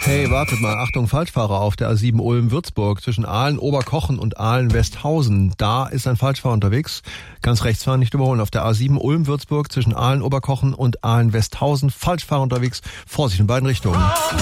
Hey, wartet mal, Achtung, Falschfahrer auf der A7 Ulm-Würzburg zwischen Aalen-Oberkochen und Aalen-Westhausen. Da ist ein Falschfahrer unterwegs. Ganz rechts fahren, nicht überholen. Auf der A7 Ulm-Würzburg zwischen Aalen-Oberkochen und Aalen-Westhausen. Falschfahrer unterwegs. Vorsicht in beiden Richtungen.